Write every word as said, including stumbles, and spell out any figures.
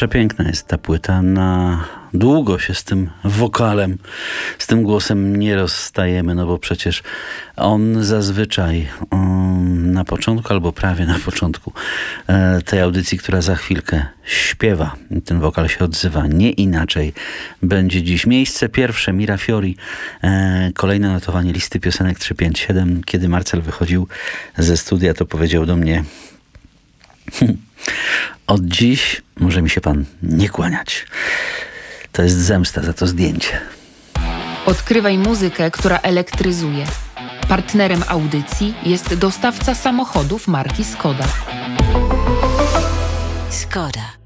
Przepiękna jest ta płyta. Na długo się z tym wokalem, z tym głosem nie rozstajemy, no bo przecież on zazwyczaj um, na początku albo prawie na początku e, tej audycji, która za chwilkę śpiewa, ten wokal się odzywa. Nie inaczej będzie dziś. Miejsce pierwsze Mira Fiori. E, kolejne notowanie listy piosenek trzysta pięćdziesiąt siedem. Kiedy Marcel wychodził ze studia, to powiedział do mnie: od dziś może mi się pan nie kłaniać. To jest zemsta za to zdjęcie. Odkrywaj muzykę, która elektryzuje. Partnerem audycji jest dostawca samochodów marki Skoda. Skoda.